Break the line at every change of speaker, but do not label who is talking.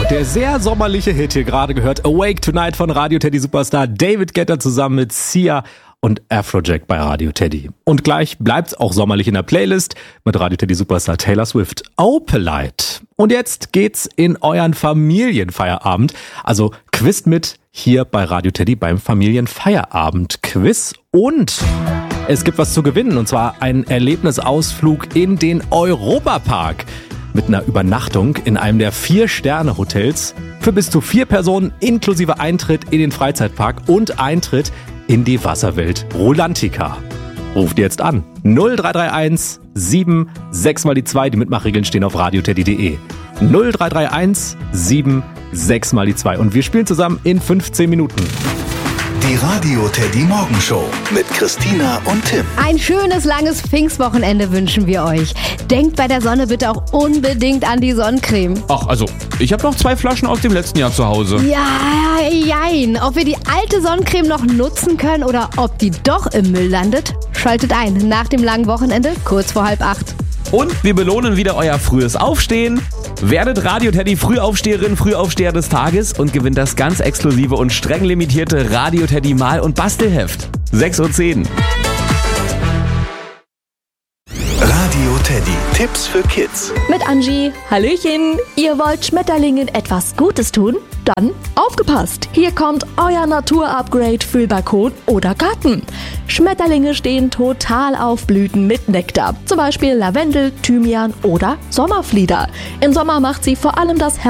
Der sehr sommerliche Hit hier gerade gehört. Awake Tonight von Radio Teddy Superstar David Guetta zusammen mit Sia und Afrojack bei Radio Teddy. Und gleich bleibt's auch sommerlich in der Playlist mit Radio Teddy Superstar Taylor Swift. Opalite. Und jetzt geht's in euren Familienfeierabend. Also quizt mit hier bei Radio Teddy beim Familienfeierabend-Quiz. Und es gibt was zu gewinnen, und zwar einen Erlebnisausflug in den Europapark. Mit einer Übernachtung in einem der 4-Sterne-Hotels für bis zu 4 Personen inklusive Eintritt in den Freizeitpark und Eintritt in die Wasserwelt Rolantica. Ruft jetzt an 0331 76 mal die 2. Die Mitmachregeln stehen auf radioteddy.de. 0331 76 mal die 2. Und wir spielen zusammen in 15 Minuten.
Die Radio Teddy Morgenshow mit Christina und Tim.
Ein schönes, langes Pfingstwochenende wünschen wir euch. Denkt bei der Sonne bitte auch unbedingt an die Sonnencreme.
Ach, also, ich habe noch 2 Flaschen aus dem letzten Jahr zu Hause.
Ja, jein. Ob wir die alte Sonnencreme noch nutzen können oder ob die doch im Müll landet, schaltet ein nach dem langen Wochenende, kurz vor 7:30.
Und wir belohnen wieder euer frühes Aufstehen. Werdet Radio Teddy Frühaufsteherin, Frühaufsteher des Tages und gewinnt das ganz exklusive und streng limitierte Radio Teddy Mal- und Bastelheft. 6:10 Uhr.
Radio Teddy. Tipps für Kids.
Mit Angie. Hallöchen. Ihr wollt Schmetterlingen etwas Gutes tun? Dann aufgepasst! Hier kommt euer Natur-Upgrade für Balkon oder Garten. Schmetterlinge stehen total auf Blüten mit Nektar. Zum Beispiel Lavendel, Thymian oder Sommerflieder. Im Sommer macht sie vor allem das